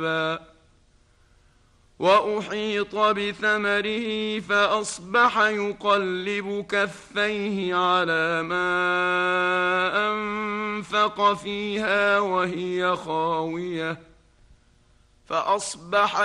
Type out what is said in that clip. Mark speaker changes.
Speaker 1: وأحيط بثمره فأصبح يقلب كفيه على ما أنفق فيها وهي خاوية فأصبح